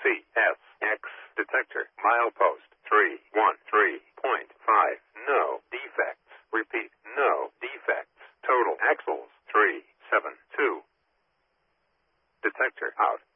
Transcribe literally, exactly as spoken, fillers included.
C S X detector. Milepost three one three point five. No defects. Repeat, no defects. Total axles three seven two. Detector out.